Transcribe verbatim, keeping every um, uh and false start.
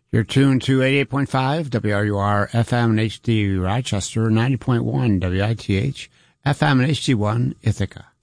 You're tuned to eighty-eight point five W R U R F M and H D Rochester, ninety point one W I T H F M and H D one Ithaca.